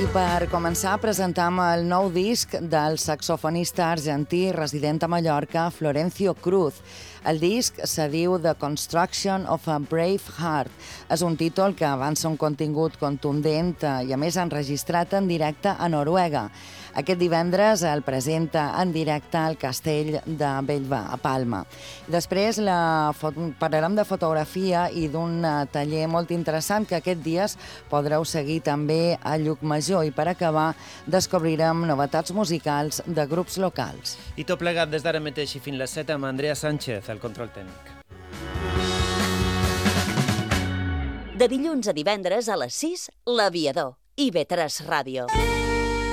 per començar, presentem el nou disc del saxofonista argentí resident a Mallorca, Florencio Cruz. El disc se diu The Construction of a Brave Heart. És un títol que avança un contingut contundent i, a més, enregistrat en directe a Noruega. Aquest divendres el presenta en directe al Castell de Bellver, a Palma. Després parlarem de fotografia i d'un taller molt interessant que aquest dies podreu seguir també a Llucmajor, i per acabar descobrirem novetats musicals de grups locals. I tot plegat des d'ara mateix i fins les 7 amb Andrea Sánchez, el control tècnic. De dilluns a divendres a les 6, L'Aviador, IB3 Ràdio.